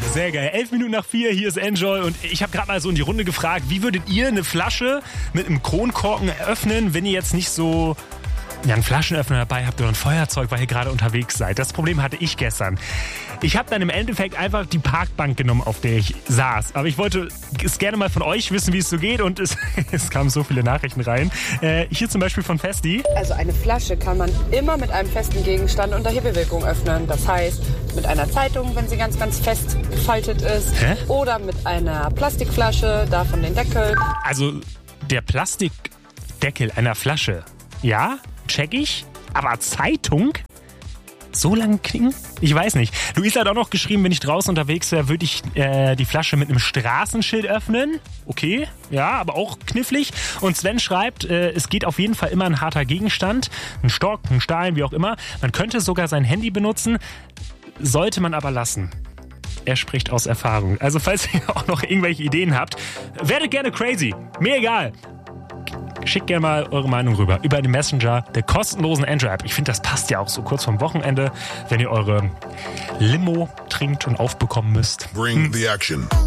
Sehr geil. 4:11, hier ist Enjoy und ich habe gerade mal so in die Runde gefragt, wie würdet ihr eine Flasche mit einem Kronkorken öffnen, wenn ihr jetzt nicht so einen Flaschenöffner dabei habt oder ein Feuerzeug, weil ihr gerade unterwegs seid. Das Problem hatte ich gestern. Ich habe dann im Endeffekt einfach die Parkbank genommen, auf der ich saß. Aber ich wollte es gerne mal von euch wissen, wie es so geht und es kamen so viele Nachrichten rein. Hier zum Beispiel von Festi. Also eine Flasche kann man immer mit einem festen Gegenstand unter Hebelwirkung öffnen. Das heißt, mit einer Zeitung, wenn sie ganz, ganz fest gefaltet ist. Hä? Oder mit einer Plastikflasche, davon den Deckel. Also der Plastikdeckel einer Flasche, ja, check ich. Aber Zeitung? So lang knicken? Ich weiß nicht. Luisa hat auch noch geschrieben, wenn ich draußen unterwegs wäre, würde ich die Flasche mit einem Straßenschild öffnen. Okay, ja, aber auch knifflig. Und Sven schreibt, es geht auf jeden Fall immer ein harter Gegenstand. Ein Stock, ein Stein, wie auch immer. Man könnte sogar sein Handy benutzen, sollte man aber lassen. Er spricht aus Erfahrung. Also falls ihr auch noch irgendwelche Ideen habt, werdet gerne crazy. Mir egal. Schickt gerne mal eure Meinung rüber über den Messenger der kostenlosen Android-App. Ich finde, das passt ja auch so kurz vorm Wochenende, wenn ihr eure Limo trinkt und aufbekommen müsst. Bring the action.